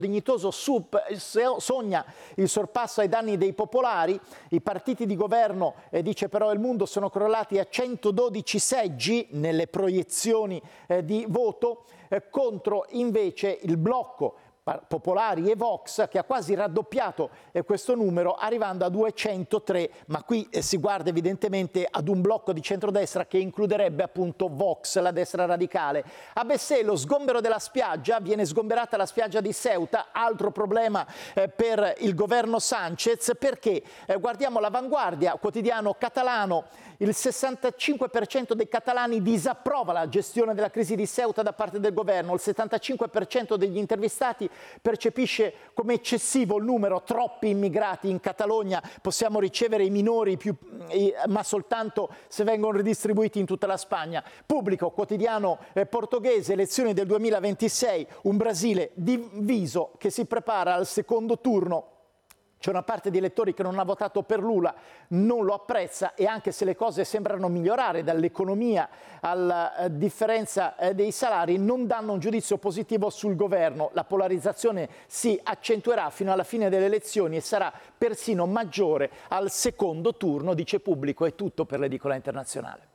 dignitoso sogna il sorpasso ai danni dei popolari. I partiti di governo, dice però Il Mundo, sono crollati a 112 seggi nelle proiezioni di voto, contro invece il blocco Popolari e Vox, che ha quasi raddoppiato questo numero, arrivando a 203, ma qui si guarda evidentemente ad un blocco di centrodestra che includerebbe appunto Vox, la destra radicale. A Bessè lo sgombero della spiaggia, viene sgomberata la spiaggia di Ceuta, altro problema per il governo Sanchez, perché guardiamo l'Avanguardia, quotidiano catalano, il 65% dei catalani disapprova la gestione della crisi di Ceuta da parte del governo, il 75% degli intervistati percepisce come eccessivo il numero, troppi immigrati in Catalogna, possiamo ricevere i minori, ma soltanto se vengono ridistribuiti in tutta la Spagna. Pubblico, quotidiano portoghese, elezioni del 2026, un Brasile diviso che si prepara al secondo turno. C'è una parte di elettori che non ha votato per Lula, non lo apprezza, e anche se le cose sembrano migliorare dall'economia alla differenza dei salari, non danno un giudizio positivo sul governo. La polarizzazione si accentuerà fino alla fine delle elezioni e sarà persino maggiore al secondo turno, dice Pubblico. È tutto per l'edicola internazionale.